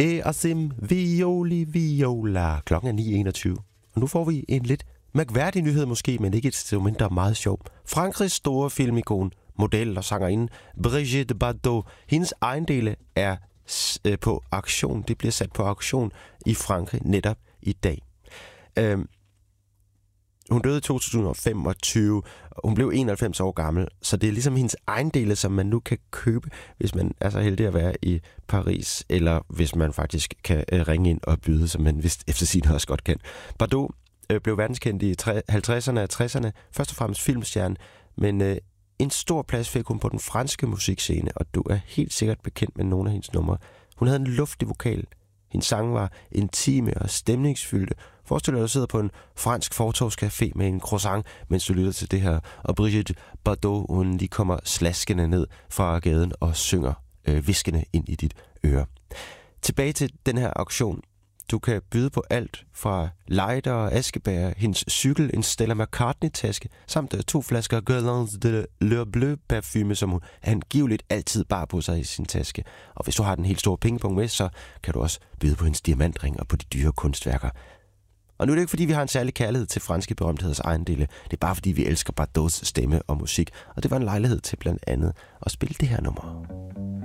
Asim violi viola. Klokken er 9:21. Og nu får vi en lidt mærkværdig nyhed måske, men ikke et sted mindre meget sjov. Frankrigs store filmikon, model og sangerinde Brigitte Bardot. Hendes ejendele er på auktion. Det bliver sat på auktion i Frankrig netop i dag. Hun døde i 2025, og hun blev 91 år gammel, så det er ligesom hendes ejendele, som man nu kan købe, hvis man er så heldig at være i Paris, eller hvis man faktisk kan ringe ind og byde, som man vist efter sigende også godt kan. Bardot blev verdenskendt i 50'erne og 60'erne, først og fremmest filmstjerne, men en stor plads fik hun på den franske musikscene, og du er helt sikkert bekendt med nogle af hendes numre. Hun havde en luftig vokal. Hendes sange var intime og stemningsfyldte. Forestil dig, at du sidder på en fransk fortovscafé med en croissant, mens du lytter til det her. Og Brigitte Bardot, hun lige kommer slaskende ned fra gaden og synger viskende ind i dit øre. Tilbage til den her auktion. Du kan byde på alt fra lighter og askebær, hendes cykel, en Stella McCartney-taske, samt 2 flasker Guerlain's de L'Heure Bleue parfume, som hun angiveligt altid bar på sig i sin taske. Og hvis du har den helt store pengepunkt med, så kan du også byde på hendes diamantring og på de dyre kunstværker. Og nu er det ikke, fordi vi har en særlig kærlighed til franske berømtheders ejendele. Det er bare, fordi vi elsker Bardots stemme og musik. Og det var en lejlighed til blandt andet at spille det her nummer.